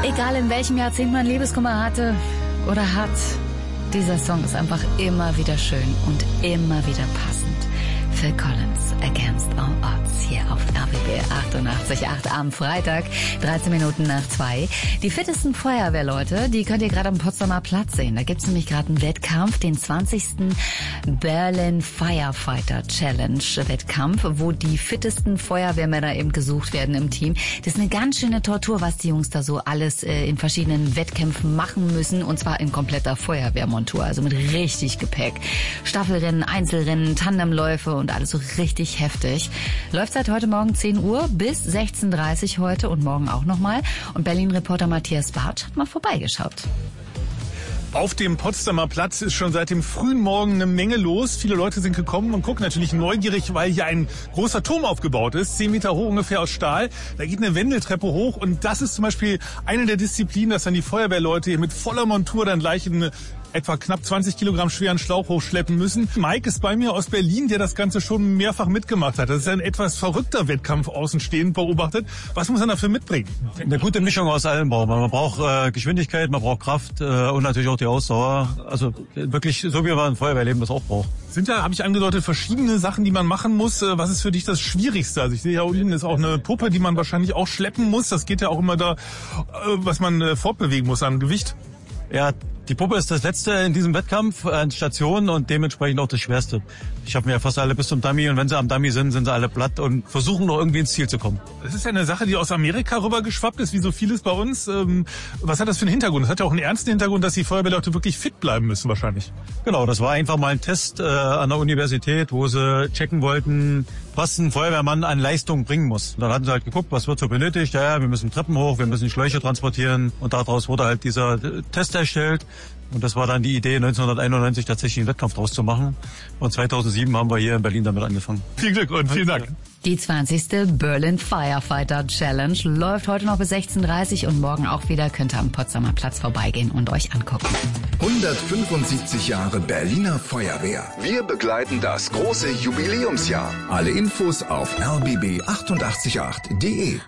Egal in welchem Jahrzehnt man Liebeskummer hatte oder hat, dieser Song ist einfach immer wieder schön und immer wieder passend. Phil Collins, Against All Odds, hier auf RBB 88.8 am Freitag, 13 Minuten nach 2. Die fittesten Feuerwehrleute, die könnt ihr gerade am Potsdamer Platz sehen. Da gibt's nämlich gerade einen Wettkampf, den 20. Berlin Firefighter Challenge Wettkampf, wo die fittesten Feuerwehrmänner eben gesucht werden im Team. Das ist eine ganz schöne Tortur, was die Jungs da so alles in verschiedenen Wettkämpfen machen müssen, und zwar in kompletter Feuerwehrmontur, also mit richtig Gepäck. Staffelrennen, Einzelrennen, Tandemläufe und alles so richtig heftig. Läuft seit heute Morgen 10 Uhr bis 16:30 Uhr heute und morgen auch nochmal. Und Berlin-Reporter Matthias Bartsch hat mal vorbeigeschaut. Auf dem Potsdamer Platz ist schon seit dem frühen Morgen eine Menge los. Viele Leute sind gekommen und gucken natürlich neugierig, weil hier ein großer Turm aufgebaut ist, 10 Meter hoch ungefähr aus Stahl. Da geht eine Wendeltreppe hoch und das ist zum Beispiel eine der Disziplinen, dass dann die Feuerwehrleute hier mit voller Montur dann gleich in etwa knapp 20 Kilogramm schweren Schlauch hochschleppen müssen. Mike ist bei mir aus Berlin, der das Ganze schon mehrfach mitgemacht hat. Das ist ein etwas verrückter Wettkampf außenstehend beobachtet. Was muss man dafür mitbringen? Eine gute Mischung aus allem braucht man. Man braucht Geschwindigkeit, man braucht Kraft und natürlich auch die Ausdauer. Also wirklich so, wie man ein Feuerwehrleben das auch braucht. Sind ja, habe ich angedeutet, verschiedene Sachen, die man machen muss. Was ist für dich das Schwierigste? Also ich sehe ja unten ist auch eine Puppe, die man wahrscheinlich auch schleppen muss. Das geht ja auch immer da, was man fortbewegen muss an Gewicht. Ja, die Puppe ist das Letzte in diesem Wettkampf an Stationen und dementsprechend auch das Schwerste. Ich habe mir ja fast alle bis zum Dummy und wenn sie am Dummy sind, sind sie alle platt und versuchen noch irgendwie ins Ziel zu kommen. Das ist ja eine Sache, die aus Amerika rübergeschwappt ist, wie so vieles bei uns. Was hat das für einen Hintergrund? Das hat ja auch einen ernsten Hintergrund, dass die Feuerwehrleute wirklich fit bleiben müssen wahrscheinlich. Genau, das war einfach mal ein Test an der Universität, wo sie checken wollten, was ein Feuerwehrmann an Leistung bringen muss. Und dann hatten sie halt geguckt, was wird so benötigt. Ja, wir müssen Treppen hoch, wir müssen Schläuche transportieren und daraus wurde halt dieser Test erstellt. Und das war dann die Idee, 1991 tatsächlich einen Wettkampf draus zu machen. Und 2007 haben wir hier in Berlin damit angefangen. Viel Glück und vielen Dank. Die 20. Berlin Firefighter Challenge läuft heute noch bis 16:30 Uhr und morgen auch wieder. Könnt ihr am Potsdamer Platz vorbeigehen und euch angucken. 175 Jahre Berliner Feuerwehr. Wir begleiten das große Jubiläumsjahr. Alle Infos auf rbb888.de.